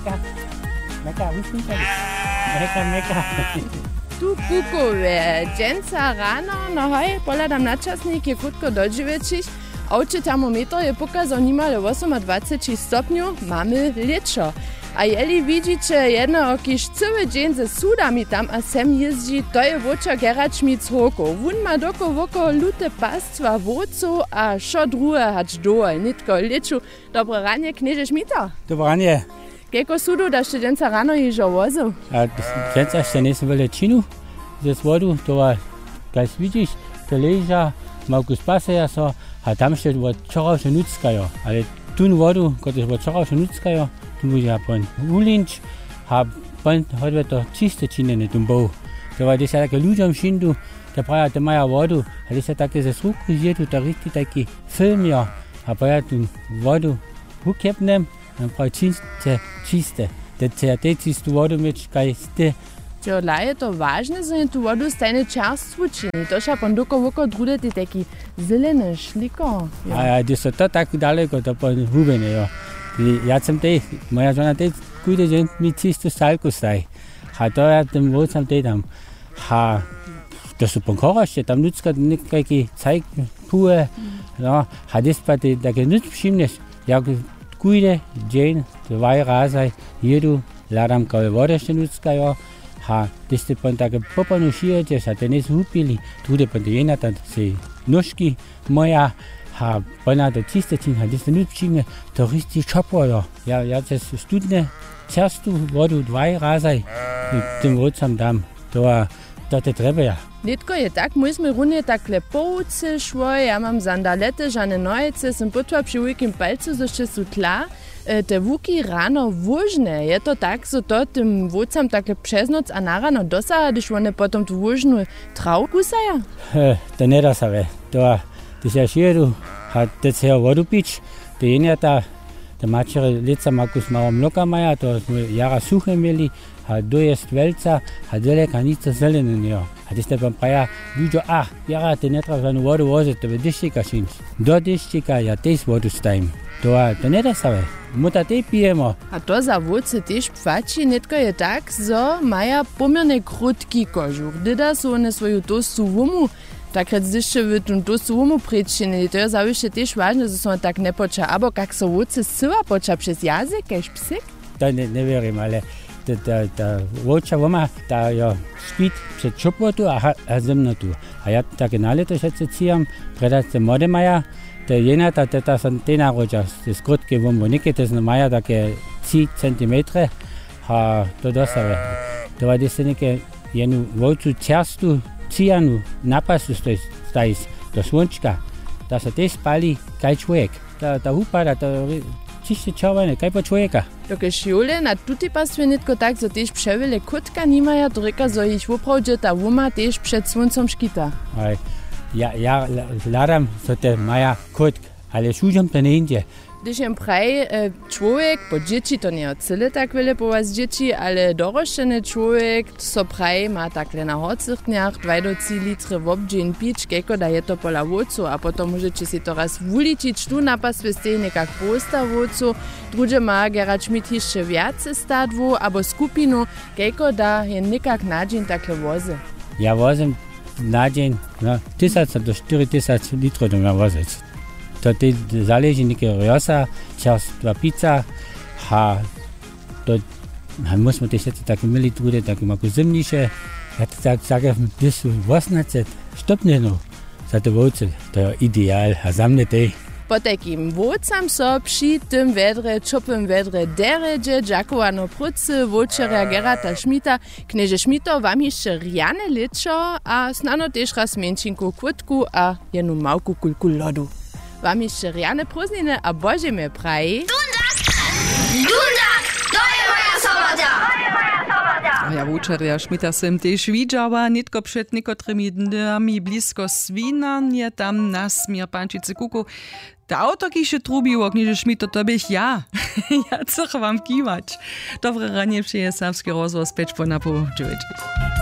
Meka, wyśmieszaj. Meka. Tu kukowe, dżęca rano, no hej, poladam na czasnik, je krótko do 9. Oczy termometr je pokazał niemal 28 stopniów, mamy leczo. A jeli widzicie jedno okiś cały dzień ze sudami tam a sem jeździ, to je wóča Gerard Schmitz-Hoko. Wun ma doko lute pastwa wódców, a šo druhe hać dołe, nitko leczu. Dobre ranie, knieże Schmita. Dobre ranie. Keko sudu, da ste dżęca rano jeżo wozu? A dżęca jeszcze nie są czinu ze wodu, to was, jak widzisz, to leża, Markus Passeja so, a tam jeszcze wczoraj się nuckają, ale tu wodu, kiedy wczoraj się nuckają, tu musia pon ulinč, a pon hodve to čiste činjene tumbou. To var det takie ludziom šindu, da praja te maja vodu, a det takie ze sruku zjedu, da rigtig taki film jo, a praja tu vodu ukepnem, a praja čiste. Det čistu vodu meč kaj ste. Dla je to ważne, że tu wodu stajne czerstwu czyni. To się pan doko drude ty taki zelene szliko. A det so to tak daleko, to pon hubene jo. Ja sam tej, moja žena tej kujde žen mi čisto salku staj. A to ja tem vodcam tej tam. A to su ponkorašće, tam ljudska nekaki cajk puje. No, a des pa te, da ke nut všimneš, ja kujde žen, dvaj razaj, jedu, ladam kao vodešte ljudska jo. A des te pon take popanu šijećeš, a te nes hupili, trude pon te jedna, da se noški moja, a pana to čiste činha, det se nyt činne, to risti čopojo. Ja te studne čerstu vodu dvaj razaj, tem vodcam dam. To te treba ja. Nitko je tak, my sme runie takle pouce švoj, ja mam sandalete, žane nojice, sem potva pri ujkim palcu, zošte su tla, te vuki rano vužne. Je to tak, so to tym vodcam takle přes noc a narano dosaha, když one potom tu vužnu travku saja? To ne da sa ve. Det ser šijedu, a det ser vodu pić, to je ta mačere lica Markus malo mlokamaja, to smo jara suhe imeli, a dojest velca, a deleka nica zelene jo. A det ste pa praja, ljudjo, jara te ne treba žanu vodu voziti, to ve diščika šinč. Do diščika ja tejs vodu stajim. To ne da sa ve. Muta te pijemo. A to za vodce tež pfači, netko je tak, zo maja pomerne krutki kožuch. Dida su one svoju tostu vumu, takrat zdišče v tom tostu vumu prečinili. To je zaviše tež važno, zo so tak ne poča. Abo kak so vodce sva poča přes jazyk, kajš psik? To ne verim, ale ta vodča voma, ta jo spit před čopotu a zemnotu. A ja take naleto še se cijam, predat se mode maja, to je jedna, ta sam te narođa, te skrutke vomu, neke te zna maja take 3 centimetre, a to dosave. To va da se neke jednu vodcu čerstu, cijanu napasu stajis do slunčka, da se te spali kaj človek. Ta upada, to čište čovane, kaj pa človeka. Doke šiole na tuti pastve nitko tak, zo tež převele kutka nimaja, to reka, zo jich vopravdže ta vuma tež před sluncom škita. Ja ladam, so te maja kutk, ale šužam to ne indje. Když jem praj človek, po dzieci to nie cyle tak wiele po was dzieci, ale doroščene človek so praj ma takle na hocichtniach 2 do 3 litre wobdžin pić, keko da je to pola vodcu, a potom môžete si to raz vuličić, tu na pasve ste nekak posta vodcu, druže ma Gerard Schmidt jeszcze viace stadvu, abo skupinu, keko da je nekak nadžin takle voze. Ja vozem nadžin, 1000 do 4000 litrov do vozec. To te zaleži neke rjosa, čerstva pizza, a musimo te še tako imeli trude, tako malo zimniše. Ja tak sagam, da su 18 stopnjenov za te vodce, to je ideal, a za mne te. Po takim vodcam so przy tym vedre, čopym vedre deređe, džakovano pruce, vočerja Gerarda Schmidta, knieže Schmidto vam jeszcze rjane leczo, a snano tež raz menšinku kutku a jednu malku kulku lodu. Vám ještě rjane prózdniny a bože me praji. Dundak! To je moja sobota! A ja vúčeria Schmidta sem tež vidžała, nitko před niekotrymi dňami blisko Svínan je tam nasmier pančice kuku. Ta auto kiše trubiło, knieže Schmidto, to bych ja. Ja chcę wam kiwać. Dobre ranie, przyje Serbski rozhlas 5 po napoł 9.